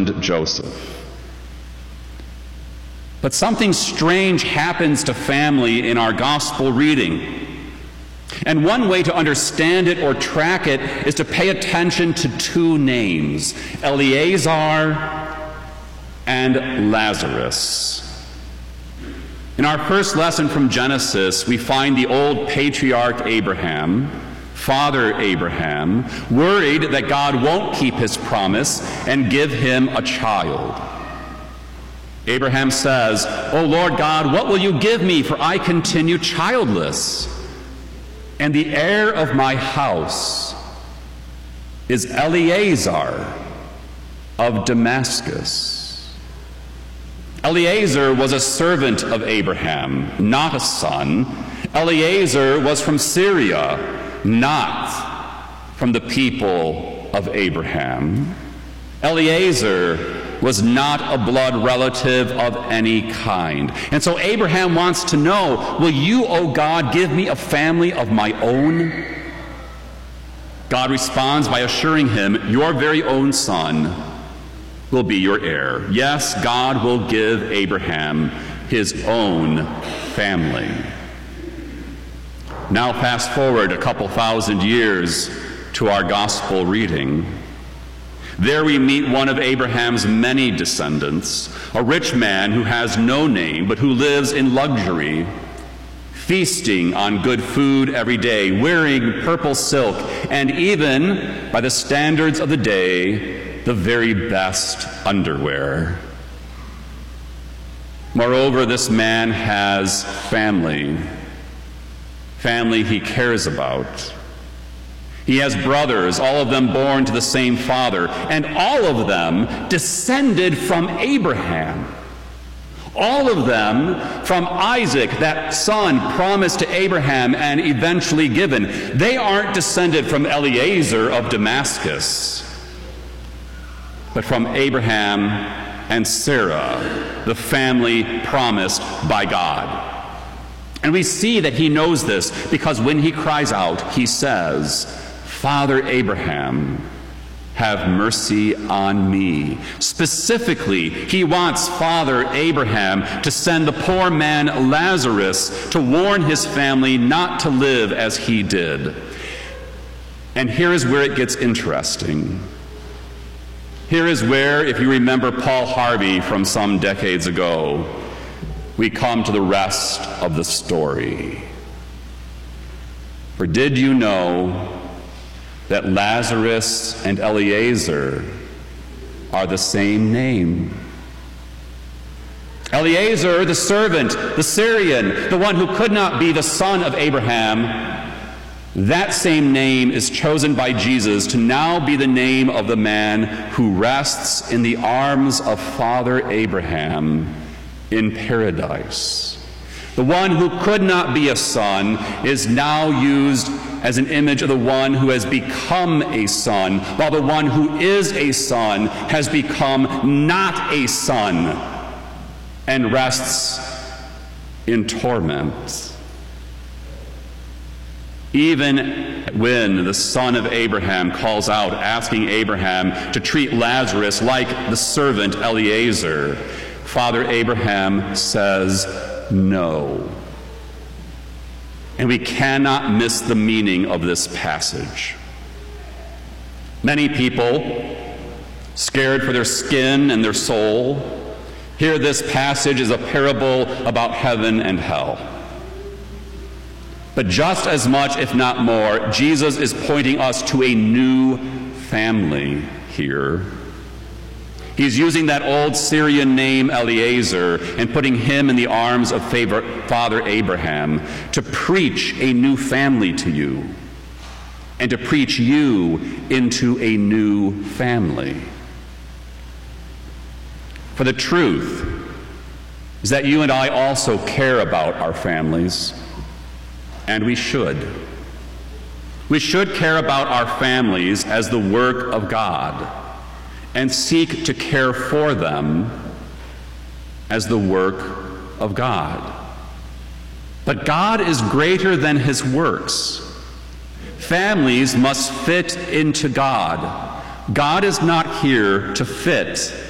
husband Joseph. But something strange happens to family in our gospel reading. And one way to understand it or track it is to pay attention to two names, Eleazar and Lazarus. In our first lesson from Genesis, we find the old patriarch Abraham, Father Abraham, worried that God won't keep his promise and give him a child. Abraham says, "O Lord God, what will you give me, for I continue childless? And the heir of my house is Eleazar of Damascus." Eleazar was a servant of Abraham, not a son. Eleazar was from Syria, not from the people of Abraham. Eleazar was not a blood relative of any kind. And so Abraham wants to know, will you, O God, give me a family of my own? God responds by assuring him, your very own son will be your heir. Yes, God will give Abraham his own family. Now fast forward a couple thousand years to our gospel reading. There we meet one of Abraham's many descendants, a rich man who has no name, but who lives in luxury, feasting on good food every day, wearing purple silk, and even, by the standards of the day, the very best underwear. Moreover, this man has family he cares about. He has brothers, all of them born to the same father, and all of them descended from Abraham. All of them from Isaac, that son promised to Abraham and eventually given. They aren't descended from Eleazar of Damascus, but from Abraham and Sarah, the family promised by God. And we see that he knows this because when he cries out, he says, "Father Abraham, have mercy on me." Specifically, he wants Father Abraham to send the poor man Lazarus to warn his family not to live as he did. And here is where it gets interesting. Here is where, if you remember Paul Harvey from some decades ago, we come to the rest of the story. For did you know that Lazarus and Eleazar are the same name? Eleazar, the servant, the Syrian, the one who could not be the son of Abraham, that same name is chosen by Jesus to now be the name of the man who rests in the arms of Father Abraham in paradise. The one who could not be a son is now used as an image of the one who has become a son, while the one who is a son has become not a son and rests in torment. Even when the son of Abraham calls out, asking Abraham to treat Lazarus like the servant Eleazar, Father Abraham says no. And we cannot miss the meaning of this passage. Many people, scared for their skin and their soul, hear this passage as a parable about heaven and hell. But just as much, if not more, Jesus is pointing us to a new family here. He's using that old Syrian name Eleazar and putting him in the arms of Father Abraham to preach a new family to you and to preach you into a new family. For the truth is that you and I also care about our families, and we should. We should care about our families as the work of God, and seek to care for them as the work of God. But God is greater than his works. Families must fit into God. God is not here to fit